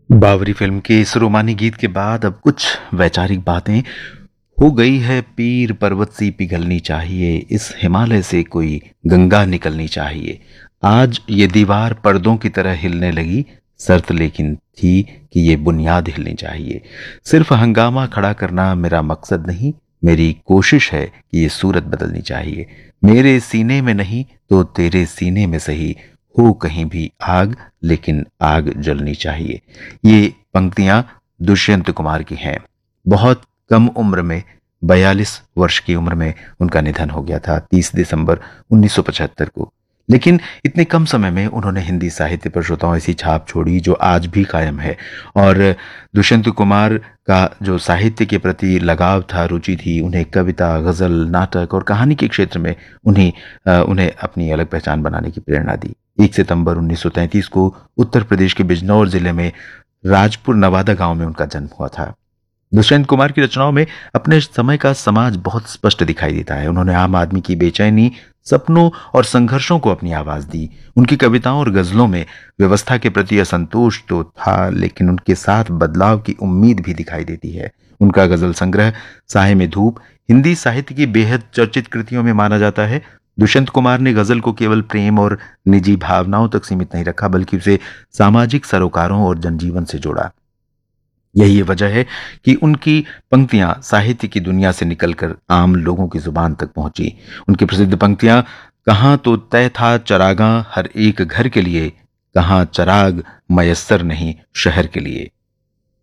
बावरी film के इस रोमानी गीत के बाद अब कुछ वैचारिक बातें। हो गई है पीर पर्वत सी पिघलनी चाहिए, इस हिमालय से कोई गंगा निकलनी चाहिए। आज ये दीवार पर्दों की तरह हिलने लगी, शर्त लेकिन थी कि ये बुनियाद हिलनी चाहिए। सिर्फ हंगामा खड़ा करना मेरा मकसद नहीं, मेरी कोशिश है कि ये सूरत बदलनी चाहिए। मेरे सीने में नहीं तो तेरे सीने में सही, हो कहीं भी आग लेकिन आग जलनी चाहिए। ये पंक्तियां दुष्यंत कुमार की हैं। बहुत कम उम्र में 42 वर्ष की उम्र में उनका निधन हो गया था 30 दिसंबर 1975 को। लेकिन इतने कम समय में उन्होंने हिंदी साहित्य पर श्रोताओं ऐसी छाप छोड़ी जो आज भी कायम है। और दुष्यंत कुमार का जो साहित्य के प्रति लगाव था, रुचि थी, उन्हें कविता, गजल, नाटक और कहानी के क्षेत्र में उन्हें अपनी अलग पहचान बनाने की प्रेरणा दी। 1 सितंबर 1933 को उत्तर प्रदेश के बिजनौर जिले में राजपुर नवादा गांव में उनका जन्म हुआ था। दुष्यंत कुमार की रचनाओं में अपने समय का समाज बहुत स्पष्ट दिखाई देता है। उन्होंने आम आदमी की बेचैनी, सपनों और संघर्षों को अपनी आवाज दी। उनकी कविताओं और गजलों में व्यवस्था के प्रति असंतोष तो था, लेकिन उनके साथ बदलाव की उम्मीद भी दिखाई देती है। उनका गजल संग्रह साये में धूप हिंदी साहित्य की बेहद चर्चित कृतियों में माना जाता है। दुष्यंत कुमार ने गजल को केवल प्रेम और निजी भावनाओं तक सीमित नहीं रखा, बल्कि उसे सामाजिक सरोकारों और जनजीवन से जोड़ा। यही ये वजह है कि उनकी पंक्तियां साहित्य की दुनिया से निकलकर आम लोगों की जुबान तक पहुंची। उनकी प्रसिद्ध पंक्तियां, कहां तो तय था चरागां हर एक घर के लिए, कहां चराग मयस्सर नहीं शहर के लिए।